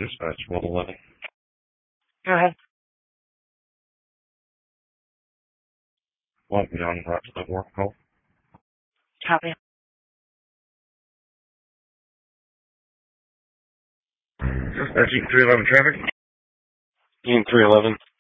Dispatch 111. Go ahead. Want me on route to the work call? Copy. Dispatch 311 traffic. Unit 311.